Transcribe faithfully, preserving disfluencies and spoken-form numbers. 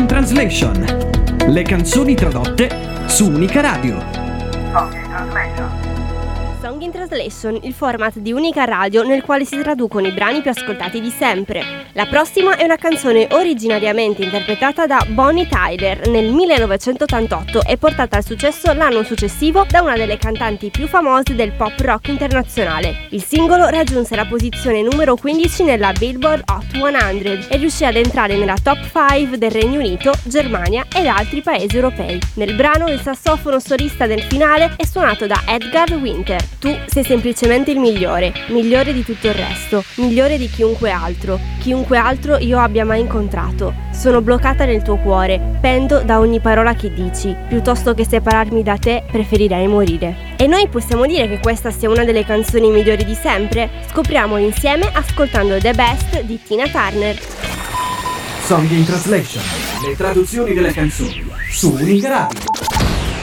Translation. Le canzoni tradotte su Unica Radio. Song in Translation. Song in Translation, il format di Unica Radio nel quale si traducono i brani più ascoltati di sempre. La prossima è una canzone originariamente interpretata da Bonnie Tyler nel millenovecentottantotto e portata al successo l'anno successivo da una delle cantanti più famose del pop rock internazionale. Il singolo raggiunse la posizione numero quindici nella Billboard Hot cento e riuscì ad entrare nella top cinque del Regno Unito, Germania ed altri paesi europei. Nel brano il sassofono solista del finale è suonato da Edgar Winter. Tu sei semplicemente il migliore, migliore di tutto il resto, migliore di chiunque altro, chiunque altro io abbia mai incontrato. Sono bloccata nel tuo cuore, pendo da ogni parola che dici, piuttosto che separarmi da te preferirei morire. E noi possiamo dire che questa sia una delle canzoni migliori di sempre? Scopriamolo insieme ascoltando The Best di Tina Turner. Song in Translation. Le traduzioni delle canzoni su Unica Radio.